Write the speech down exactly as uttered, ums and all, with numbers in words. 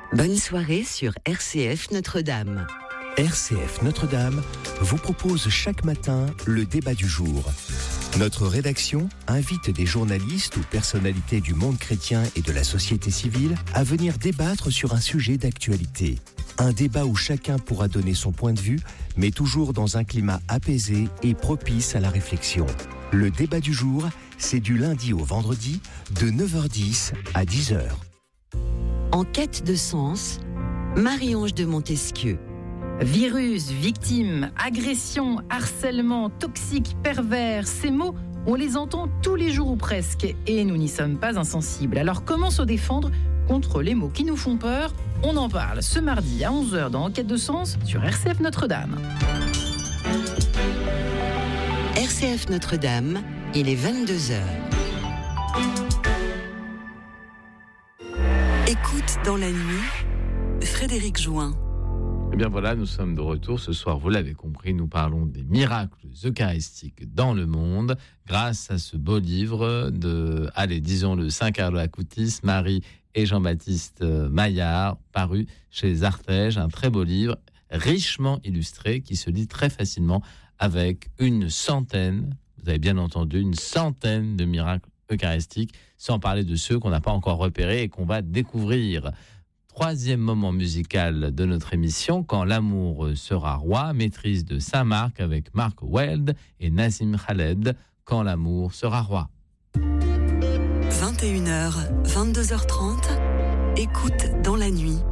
Bonne soirée sur R C F Notre-Dame. R C F Notre-Dame vous propose chaque matin le débat du jour. Notre rédaction invite des journalistes ou personnalités du monde chrétien et de la société civile à venir débattre sur un sujet d'actualité. Un débat où chacun pourra donner son point de vue, mais toujours dans un climat apaisé et propice à la réflexion. Le débat du jour, c'est du lundi au vendredi, de neuf heures dix à dix heures. En quête de sens, Marie-Ange de Montesquieu. Virus, victime, agression, harcèlement, toxique, pervers, ces mots, on les entend tous les jours ou presque, et nous n'y sommes pas insensibles. Alors comment se défendre contre les mots qui nous font peur? On en parle ce mardi à onze heures dans En quête de sens sur R C F Notre-Dame. R C F Notre-Dame, il est vingt-deux heures. Écoute dans la nuit, Frédéric Join. Eh bien voilà, nous sommes de retour ce soir, vous l'avez compris, nous parlons des miracles eucharistiques dans le monde grâce à ce beau livre de, allez, disons-le, Saint-Carlo Acutis, Marie et Jean-Baptiste Maillard, paru chez Artege, un très beau livre, richement illustré, qui se lit très facilement avec une centaine, vous avez bien entendu, une centaine de miracles eucharistiques, sans parler de ceux qu'on n'a pas encore repérés et qu'on va découvrir. Troisième moment musical de notre émission, Quand l'amour sera roi, maîtrise de Saint-Marc avec Mark Weld et Nazim Khaled, Quand l'amour sera roi. vingt et une heures, vingt-deux heures trente, écoute dans la nuit.